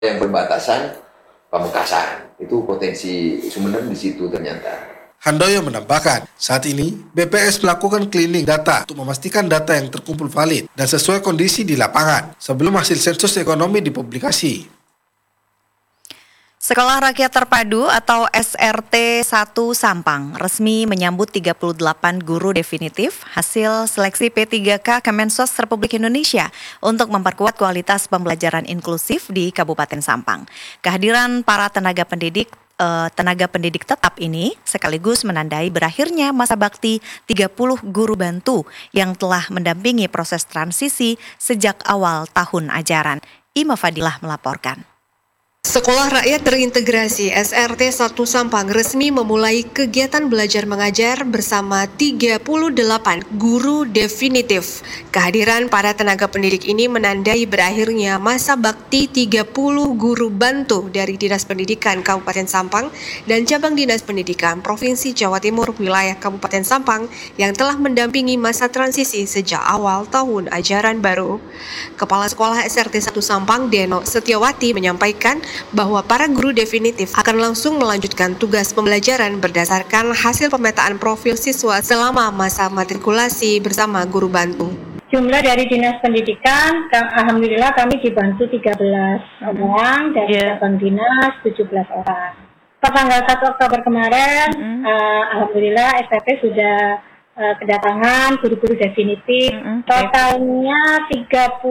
Yang berbatasan Pamekasan, itu potensi Sumeneb di situ ternyata. Handoyo menambahkan, saat ini BPS melakukan cleaning data untuk memastikan data yang terkumpul valid dan sesuai kondisi di lapangan sebelum hasil sensus ekonomi dipublikasi. Sekolah Rakyat Terpadu atau SRT 1 Sampang resmi menyambut 38 guru definitif hasil seleksi P3K Kemensos Republik Indonesia untuk memperkuat kualitas pembelajaran inklusif di Kabupaten Sampang. Kehadiran para tenaga pendidik tetap ini sekaligus menandai berakhirnya masa bakti 30 guru bantu yang telah mendampingi proses transisi sejak awal tahun ajaran. Ima Fadilah melaporkan. Sekolah Rakyat Terintegrasi SRT 1 Sampang resmi memulai kegiatan belajar mengajar bersama 38 guru definitif. Kehadiran para tenaga pendidik ini menandai berakhirnya masa bakti 30 guru bantu dari Dinas Pendidikan Kabupaten Sampang dan Cabang Dinas Pendidikan Provinsi Jawa Timur wilayah Kabupaten Sampang yang telah mendampingi masa transisi sejak awal tahun ajaran baru. Kepala Sekolah SRT 1 Sampang, Deno Setiawati, menyampaikan bahwa para guru definitif akan langsung melanjutkan tugas pembelajaran berdasarkan hasil pemetaan profil siswa selama masa matrikulasi bersama guru bantu. Jumlah dari Dinas Pendidikan, alhamdulillah kami dibantu 13 orang, dari Cabang Dinas 17 orang. Pada tanggal 1 Oktober kemarin, alhamdulillah SPP sudah kedatangan guru-guru definitif, totalnya 38.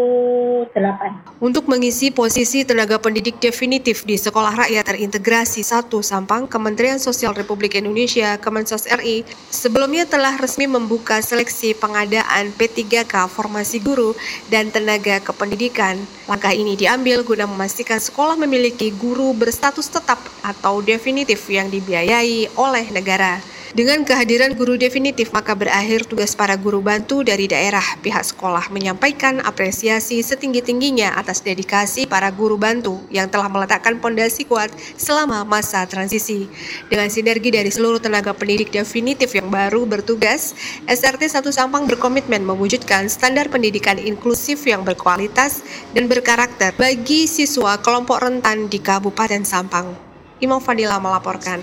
Untuk mengisi posisi tenaga pendidik definitif di Sekolah Rakyat Terintegrasi 1 Sampang, Kementerian Sosial Republik Indonesia Kemensos RI sebelumnya telah resmi membuka seleksi pengadaan P3K formasi guru dan tenaga kependidikan. Langkah ini diambil guna memastikan sekolah memiliki guru berstatus tetap atau definitif yang dibiayai oleh negara. Dengan kehadiran guru definitif, maka berakhir tugas para guru bantu dari daerah. Pihak sekolah menyampaikan apresiasi setinggi-tingginya atas dedikasi para guru bantu yang telah meletakkan pondasi kuat selama masa transisi. Dengan sinergi dari seluruh tenaga pendidik definitif yang baru bertugas, SRT 1 Sampang berkomitmen mewujudkan standar pendidikan inklusif yang berkualitas dan berkarakter bagi siswa kelompok rentan di Kabupaten Sampang. Imam Fadila melaporkan.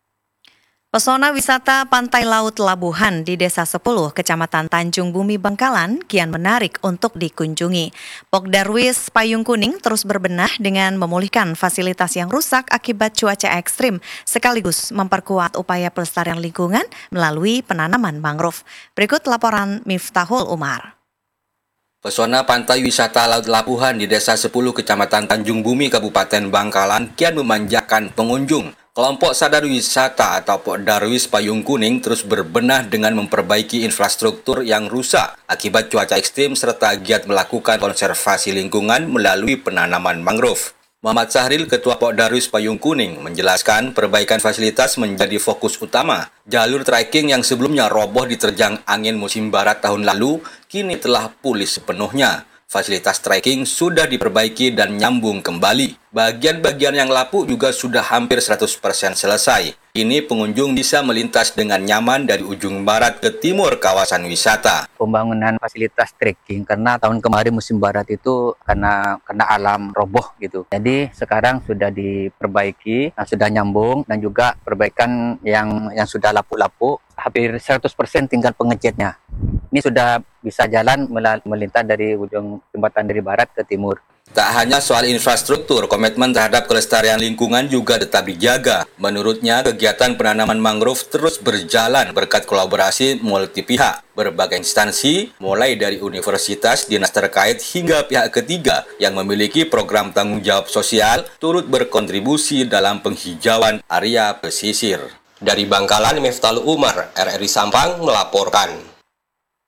Pesona wisata Pantai Laut Labuhan di Desa 10, Kecamatan Tanjung Bumi, Bangkalan kian menarik untuk dikunjungi. Pokdarwis Payung Kuning terus berbenah dengan memulihkan fasilitas yang rusak akibat cuaca ekstrim, sekaligus memperkuat upaya pelestarian lingkungan melalui penanaman mangrove. Berikut laporan Miftahul Umar. Pesona pantai wisata Laut Labuhan di Desa 10, Kecamatan Tanjung Bumi, Kabupaten Bangkalan kian memanjakan pengunjung. Kelompok sadar wisata atau Pokdarwis Payung Kuning terus berbenah dengan memperbaiki infrastruktur yang rusak akibat cuaca ekstrim serta giat melakukan konservasi lingkungan melalui penanaman mangrove. Muhammad Sahril, Ketua Pokdarwis Payung Kuning, menjelaskan perbaikan fasilitas menjadi fokus utama. Jalur trekking yang sebelumnya roboh diterjang angin musim barat tahun lalu, kini telah pulih sepenuhnya. Fasilitas trekking sudah diperbaiki dan nyambung kembali. Bagian-bagian yang lapuk juga sudah hampir 100% selesai. Kini pengunjung bisa melintas dengan nyaman dari ujung barat ke timur kawasan wisata. Pembangunan fasilitas trekking karena tahun kemarin musim barat itu karena alam roboh gitu. Jadi sekarang sudah diperbaiki, sudah nyambung dan juga perbaikan yang sudah lapuk-lapuk hampir 100% tinggal pengecatnya. Ini sudah bisa jalan melintas dari ujung jembatan dari barat ke timur. Tak hanya soal infrastruktur, komitmen terhadap kelestarian lingkungan juga tetap dijaga. Menurutnya, kegiatan penanaman mangrove terus berjalan berkat kolaborasi multi pihak. Berbagai instansi, mulai dari universitas, dinas terkait, hingga pihak ketiga yang memiliki program tanggung jawab sosial, turut berkontribusi dalam penghijauan area pesisir. Dari Bangkalan, Miftahul Umar, RRI Sampang melaporkan.